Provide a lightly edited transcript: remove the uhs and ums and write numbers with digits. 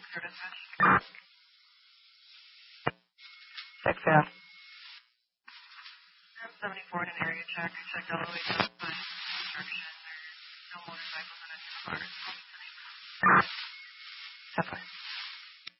Check out. 74 in an area check. I checked all the way down to construction. There's no motorcycles in any of the cars.